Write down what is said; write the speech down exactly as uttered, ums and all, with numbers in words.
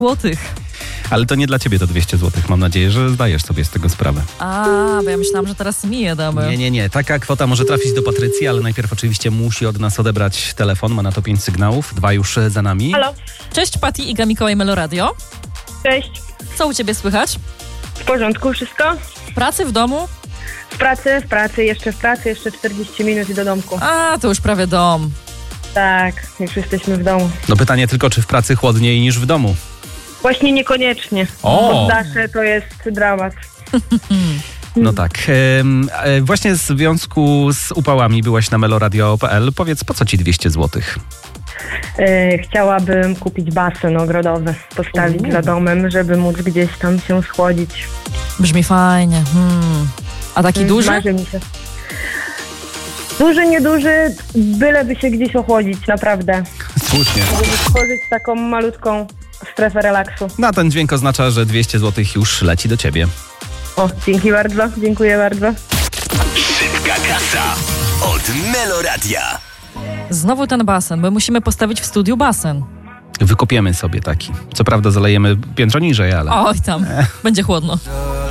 złotych. Ale to nie dla ciebie to dwieście złotych. Mam nadzieję, że zdajesz sobie z tego sprawę. A, bo ja myślałam, że teraz mi je damy. Nie, nie, nie. Taka kwota może trafić do Patrycji, ale najpierw oczywiście musi od nas odebrać telefon. Ma na to pięć sygnałów. Dwa już za nami. Halo, Cześć, Pati, Iga, Mikołaj, Meloradio. cześć. Co u ciebie słychać? W porządku wszystko? W pracy, w domu? W pracy, w pracy, jeszcze w pracy, jeszcze czterdzieści minut i do domku. A, to już prawie dom. Tak, już jesteśmy w domu. No pytanie tylko, czy w pracy chłodniej niż w domu? Właśnie niekoniecznie. O! Poddasze to jest dramat. No tak. Ehm, e, właśnie w związku z upałami byłaś na meloradio kropka p l. Powiedz, po co ci dwieście złotych? E, chciałabym kupić basen ogrodowy, postawić Uuu. za domem, żeby móc gdzieś tam się schłodzić. Brzmi fajnie. Hmm. A taki duży? Marzy mi się. Duży, nieduży, byleby się gdzieś ochłodzić, naprawdę. Słusznie. Żeby stworzyć taką malutką strefę relaksu. Na ten dźwięk oznacza, że dwieście złotych już leci do ciebie. O, dzięki bardzo, dziękuję bardzo. Szybka kasa od Meloradia. Znowu ten basen, bo musimy postawić w studiu basen. Wykopiemy sobie taki. Co prawda zalejemy piętro niżej, ale... Oj tam, będzie chłodno.